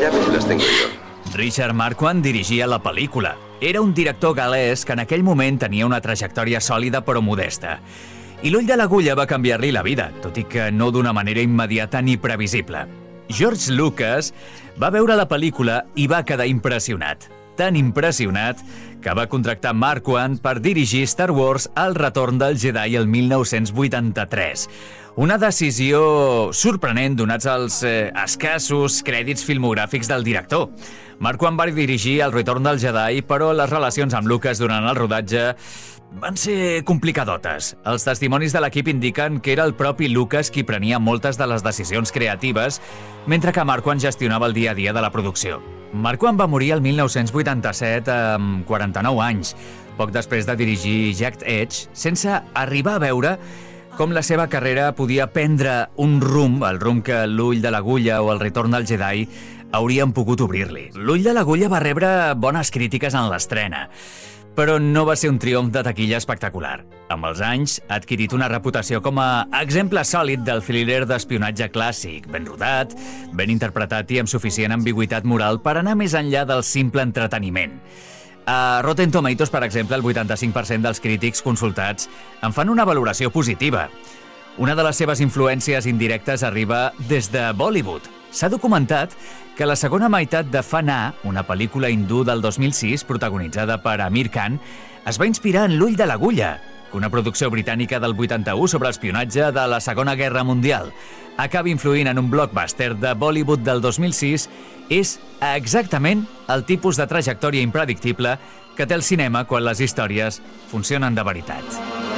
llaves las tengo yo. Richard Marquand dirigia la pel·lícula. Era un director gal·lès que en aquell moment tenia una trajectòria sòlida però modesta. I l'ull de l'agulla va canviar-li la vida, tot i que no d'una manera immediata ni previsible. George Lucas va veure la pel·lícula i va quedar impressionat. Tan impressionat que va contractar Marquand per dirigir Star Wars El retorn del Jedi el 1983. Una decisió sorprenent donats els escassos crèdits filmogràfics del director. Marquand va dirigir El retorn del Jedi, però les relacions amb Lucas durant el rodatge van ser complicadotes. Els testimonis de l'equip indiquen que era el propi Lucas qui prenia moltes de les decisions creatives, mentre que Marquand gestionava el dia a dia de la producció. Marquand va morir el 1987 amb 49 anys, poc després de dirigir Jagged Edge, sense arribar a veure com la seva carrera podia prendre un rumb, el rumb que L'ull de l'agulla o El retorn del Jedi haurien pogut obrir-li. L'ull de l'agulla va rebre bones crítiques en l'estrena, però no va ser un triomf de taquilla espectacular. Amb els anys, ha adquirit una reputació com a exemple sòlid del thriller d'espionatge clàssic, ben rodat, ben interpretat i amb suficient ambigüitat moral per anar més enllà del simple entreteniment. A Rotten Tomatoes, per exemple, el 85% dels crítics consultats en fan una valoració positiva. Una de les seves influències indirectes arriba des de Bollywood. S'ha documentat que la segona meitat de Fana, una pel·lícula hindú del 2006 protagonitzada per Amir Khan, es va inspirar en L'ull de l'agulla, que una producció britànica del 81 sobre espionatge de la Segona Guerra Mundial acaba influint en un blockbuster de Bollywood del 2006, és exactament el tipus de trajectòria impredictible que té el cinema quan les històries funcionen de veritat.